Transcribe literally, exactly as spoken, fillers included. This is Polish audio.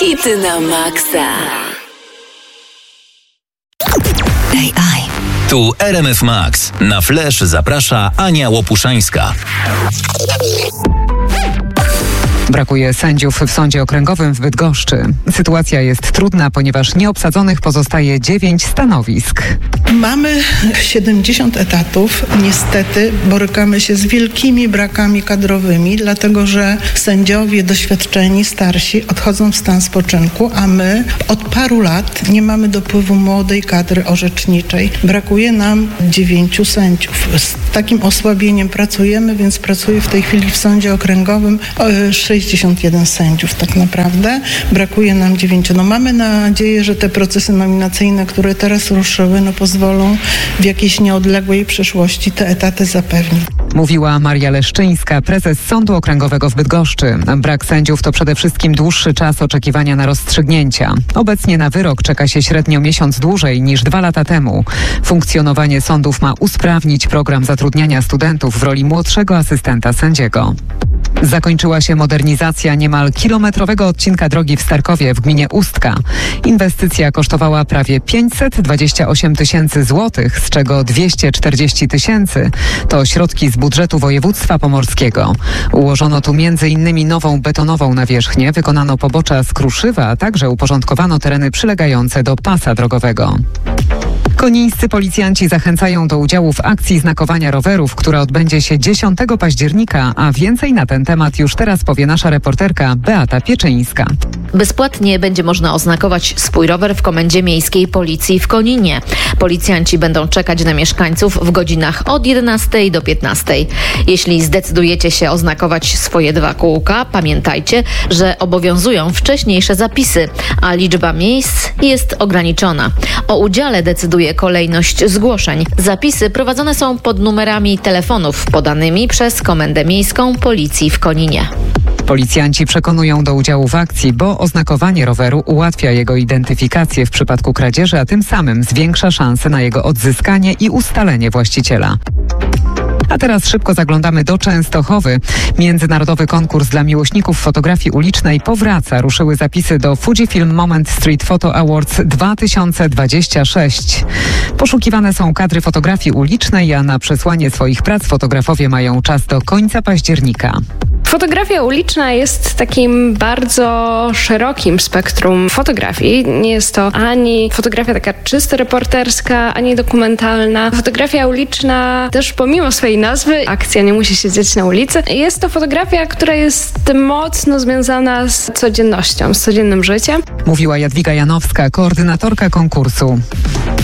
Hity na maksa. A I. Tu R M F Max. Na Flash zaprasza Ania Łopuszańska. Brakuje sędziów w Sądzie Okręgowym w Bydgoszczy. Sytuacja jest trudna, ponieważ nieobsadzonych pozostaje dziewięć stanowisk. Mamy siedemdziesiąt etatów. Niestety borykamy się z wielkimi brakami kadrowymi, dlatego że sędziowie doświadczeni, starsi odchodzą w stan spoczynku, a my od paru lat nie mamy dopływu młodej kadry orzeczniczej. Brakuje nam dziewięciu sędziów. Z takim osłabieniem pracujemy, więc pracuje w tej chwili w Sądzie Okręgowym sześćdziesiąt jeden sędziów tak naprawdę. Brakuje nam dziewięciu. No mamy nadzieję, że te procesy nominacyjne, które teraz ruszyły, no pozwolą w jakiejś nieodległej przyszłości te etaty zapewnić. Mówiła Maria Leszczyńska, prezes Sądu Okręgowego w Bydgoszczy. Brak sędziów to przede wszystkim dłuższy czas oczekiwania na rozstrzygnięcia. Obecnie na wyrok czeka się średnio miesiąc dłużej niż dwa lata temu. Funkcjonowanie sądów ma usprawnić program zatrudniania studentów w roli młodszego asystenta sędziego. Zakończyła się modernizacja niemal kilometrowego odcinka drogi w Starkowie w gminie Ustka. Inwestycja kosztowała prawie pięćset dwadzieścia osiem tysięcy złotych, z czego dwieście czterdzieści tysięcy to środki z budżetu województwa pomorskiego. Ułożono tu między innymi nową betonową nawierzchnię, wykonano pobocza z kruszywa, a także uporządkowano tereny przylegające do pasa drogowego. Konińscy policjanci zachęcają do udziału w akcji znakowania rowerów, która odbędzie się dziesiątego października, a więcej na ten temat już teraz powie nasza reporterka Beata Pieczyńska. Bezpłatnie będzie można oznakować swój rower w Komendzie Miejskiej Policji w Koninie. Policjanci będą czekać na mieszkańców w godzinach od jedenastej do piętnastej. Jeśli zdecydujecie się oznakować swoje dwa kółka, pamiętajcie, że obowiązują wcześniejsze zapisy, a liczba miejsc jest ograniczona. O udziale decyduje kolejność zgłoszeń. Zapisy prowadzone są pod numerami telefonów podanymi przez Komendę Miejską Policji w Koninie. Policjanci przekonują do udziału w akcji, bo oznakowanie roweru ułatwia jego identyfikację w przypadku kradzieży, a tym samym zwiększa szanse na jego odzyskanie i ustalenie właściciela. A teraz szybko zaglądamy do Częstochowy. Międzynarodowy konkurs dla miłośników fotografii ulicznej powraca. Ruszyły zapisy do Fujifilm Moment Street Photo Awards dwa tysiące dwadzieścia sześć. Poszukiwane są kadry fotografii ulicznej, a na przesłanie swoich prac fotografowie mają czas do końca października. Fotografia uliczna jest takim bardzo szerokim spektrum fotografii. Nie jest to ani fotografia taka czysto reporterska, ani dokumentalna. Fotografia uliczna też pomimo swojej nazwy, akcja nie musi się dziać na ulicy. Jest to fotografia, która jest mocno związana z codziennością, z codziennym życiem. Mówiła Jadwiga Janowska, koordynatorka konkursu.